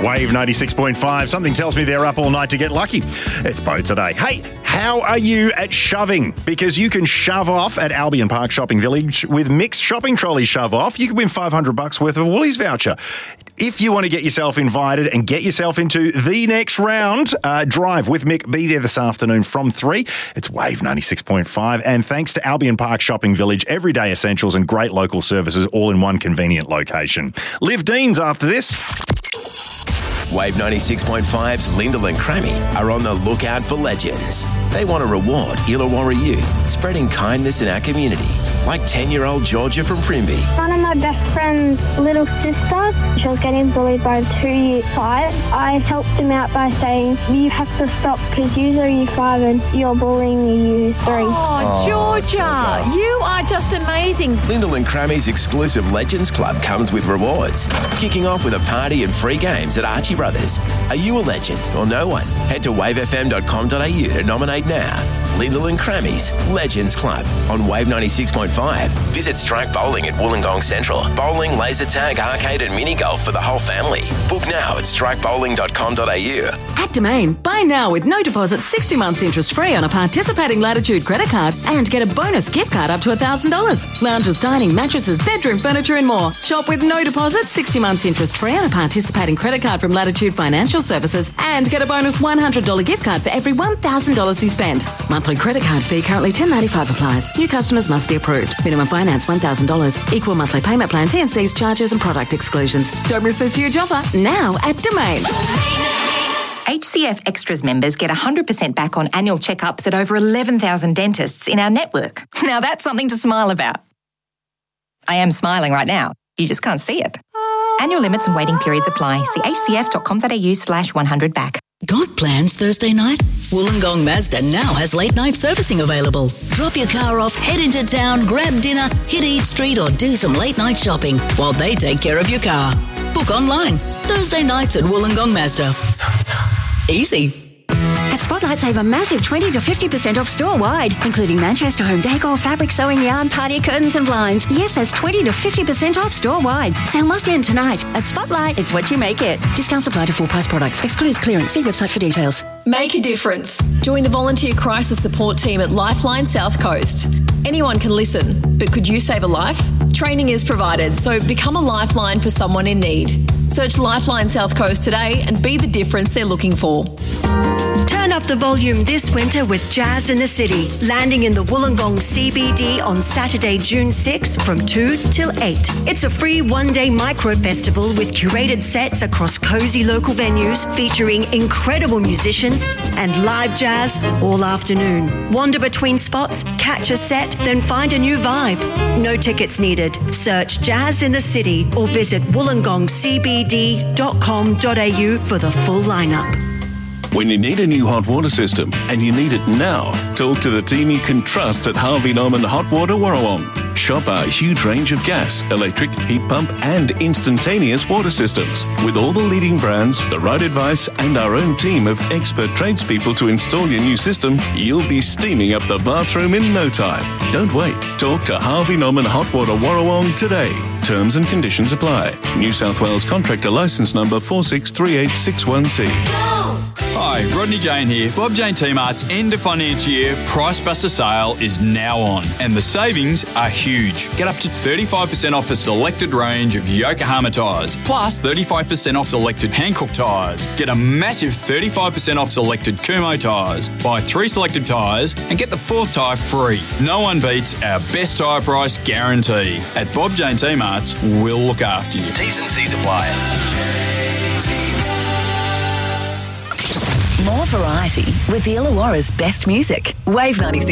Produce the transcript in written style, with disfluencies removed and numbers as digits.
Wave 96.5. Something tells me they're up all night to get lucky. It's Bo today. Hey, how are you at shoving? Because you can shove off at Albion Park Shopping Village with Mick's Shopping Trolley Shove Off. You can win $500 worth of a Woolies voucher. If you want to get yourself invited and get yourself into the next round, drive with Mick. Be there this afternoon from 3. It's Wave 96.5. And thanks to Albion Park Shopping Village, everyday essentials and great local services all in one convenient location. Liv Deans after this. Wave 96.5's Lyndall and Crammy are on the lookout for legends. They want to reward Illawarra youth, spreading kindness in our community, like 10-year-old Georgia from Primby. One of my best friend's little sister, she was getting bullied by a 2-year 5. I helped him out by saying, you have to stop because you're year 5 and you're bullying year 3. Oh, Georgia, you are just amazing. Lyndall and Crammy's exclusive Legends Club comes with rewards, kicking off with a party and free games at Archie Brothers. Are you a legend or no one? Head to wavefm.com.au to nominate now. Lyndall and Crammy's Legends Club on Wave 96.5. Visit Strike Bowling at Wollongong Central. Bowling, laser tag, arcade and mini golf for the whole family. Book now at strikebowling.com.au. At Domain, buy now with no deposit, 60 months interest free on a participating Latitude credit card and get a bonus gift card up to $1,000. Lounges, dining, mattresses, bedroom furniture and more. Shop with no deposit, 60 months interest free on a participating credit card from Latitude Financial Services and get a bonus $100 gift card for every $1,000 you spend. Monthly credit card fee currently $10.95 applies. New customers must be approved. Minimum finance $1,000. Equal monthly payment plan, T&Cs, charges and product exclusions. Don't miss this huge offer now at Domain. HCF Extras members get 100% back on annual checkups at over 11,000 dentists in our network. Now that's something to smile about. I am smiling right now. You just can't see it. Annual limits and waiting periods apply. See hcf.com.au/100back. Got plans Thursday night? Wollongong Mazda now has late night servicing available. Drop your car off, head into town, grab dinner, hit Eat Street or do some late night shopping while they take care of your car. Book online. Thursday nights at Wollongong Mazda. Easy. At Spotlight, save a massive 20 to 50% off store-wide, including Manchester home decor, fabric, sewing yarn, party curtains and blinds. Yes, that's 20 to 50% off store-wide. Sale must end tonight. At Spotlight, it's what you make it. Discounts apply to full-price products. Excludes clearance. See website for details. Make a difference. Join the volunteer crisis support team at Lifeline South Coast. Anyone can listen, but could you save a life? Training is provided, so become a lifeline for someone in need. Search Lifeline South Coast today and be the difference they're looking for. Turn up the volume this winter with Jazz in the City, landing in the Wollongong CBD on Saturday, June 6 from 2 till 8. It's a free one-day micro-festival with curated sets across cosy local venues featuring incredible musicians and live jazz all afternoon. Wander between spots, catch a set, then find a new vibe. No tickets needed. Search Jazz in the City or visit wollongongcbd.com.au for the full lineup. When you need a new hot water system and you need it now, talk to the team you can trust at Harvey Norman Hot Water Warrawong. Shop our huge range of gas, electric, heat pump and instantaneous water systems. With all the leading brands, the right advice and our own team of expert tradespeople to install your new system, you'll be steaming up the bathroom in no time. Don't wait. Talk to Harvey Norman Hot Water Warrawong today. Terms and conditions apply. New South Wales Contractor Licence Number 463861C. Hi, Rodney Jane here. Bob Jane T-Mart's end of financial year Price Buster sale is now on, and the savings are huge. Get up to 35% off a selected range of Yokohama tyres, plus 35% off selected Hankook tyres. Get a massive 35% off selected Kumho tyres. Buy 3 selected tyres and get the 4th tyre free. No one beats our best tyre price guarantee. At Bob Jane T-Mart's, we'll look after you. T's and C's apply. More variety with the Illawarra's best music. Wave 96.